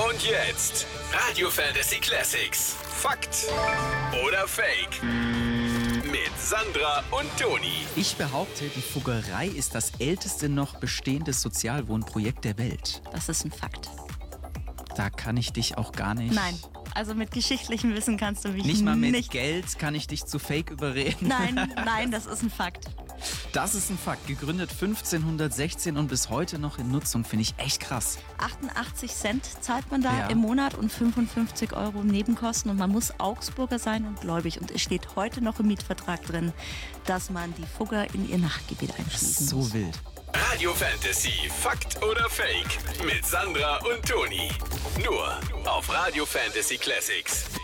Und jetzt Radio Fantasy Classics. Fakt oder Fake? Mit Sandra und Toni. Ich behaupte, die Fuggerei ist das älteste noch bestehende Sozialwohnprojekt der Welt. Das ist ein Fakt. Da kann ich dich auch gar nicht... Nein, also mit geschichtlichem Wissen kannst du mich Nicht mal mit Geld kann ich dich zu Fake überreden. Nein, das ist ein Fakt. Das ist ein Fakt. Gegründet 1516 und bis heute noch in Nutzung, finde ich echt krass. 88 Cent zahlt man da im Monat und 55 € Nebenkosten. Und man muss Augsburger sein und gläubig. Und es steht heute noch im Mietvertrag drin, dass man die Fugger in ihr Nachtgebiet einschließen muss. So wild. Radio Fantasy. Fakt oder Fake? Mit Sandra und Toni. Nur auf Radio Fantasy Classics.